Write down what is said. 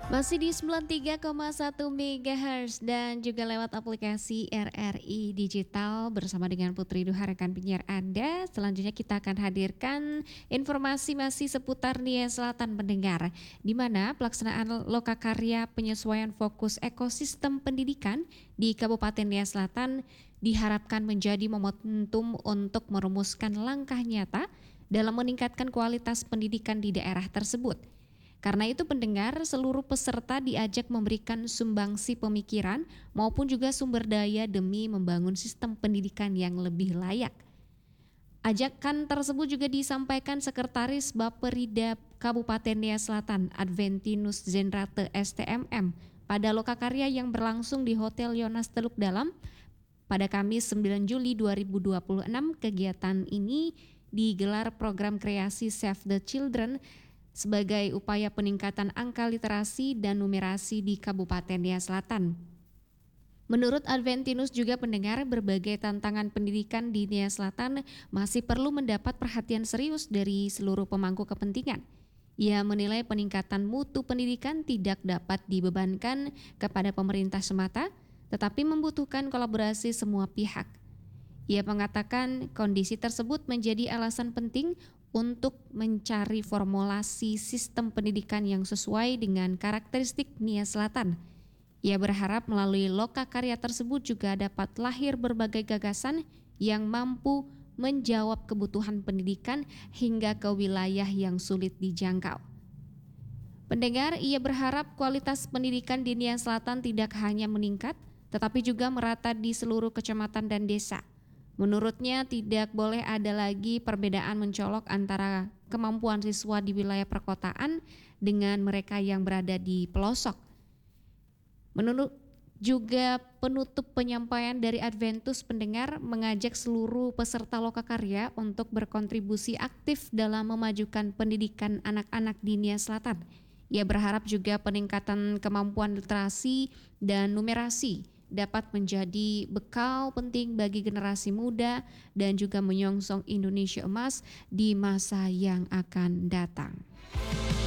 Masih di 93,1 MHz dan juga lewat aplikasi RRI Digital bersama dengan Putri Duha rekan penyiar Anda. Selanjutnya kita akan hadirkan informasi masih seputar Nia Selatan pendengar, di mana pelaksanaan lokakarya penyesuaian fokus ekosistem pendidikan di Kabupaten Nia Selatan diharapkan menjadi momentum untuk merumuskan langkah nyata dalam meningkatkan kualitas pendidikan di daerah tersebut. Karena itu pendengar, seluruh peserta diajak memberikan sumbangsi pemikiran maupun juga sumber daya demi membangun sistem pendidikan yang lebih layak. Ajakan tersebut juga disampaikan Sekretaris Bapperida Kabupaten Nia Selatan Adventinus Zenrate STMM pada lokakarya yang berlangsung di Hotel Yonas Teluk Dalam pada Kamis 9 Juli 2026. Kegiatan ini digelar program kreasi Save the Children sebagai upaya peningkatan angka literasi dan numerasi di Kabupaten Nia Selatan. Menurut Adventinus juga pendengar, berbagai tantangan pendidikan di Nia Selatan masih perlu mendapat perhatian serius dari seluruh pemangku kepentingan. Ia menilai peningkatan mutu pendidikan tidak dapat dibebankan kepada pemerintah semata, tetapi membutuhkan kolaborasi semua pihak. Ia mengatakan kondisi tersebut menjadi alasan penting untuk mencari formulasi sistem pendidikan yang sesuai dengan karakteristik Nia Selatan. Ia berharap melalui lokakarya tersebut juga dapat lahir berbagai gagasan yang mampu menjawab kebutuhan pendidikan hingga ke wilayah yang sulit dijangkau. Pendengar, ia berharap kualitas pendidikan di Nia Selatan tidak hanya meningkat, tetapi juga merata di seluruh kecamatan dan desa. Menurutnya tidak boleh ada lagi perbedaan mencolok antara kemampuan siswa di wilayah perkotaan dengan mereka yang berada di pelosok. Menurut juga penutup penyampaian dari Adventus pendengar mengajak seluruh peserta lokakarya untuk berkontribusi aktif dalam memajukan pendidikan anak-anak di Nia Selatan. Ia berharap juga peningkatan kemampuan literasi dan numerasi dapat menjadi bekal penting bagi generasi muda dan juga menyongsong Indonesia emas di masa yang akan datang.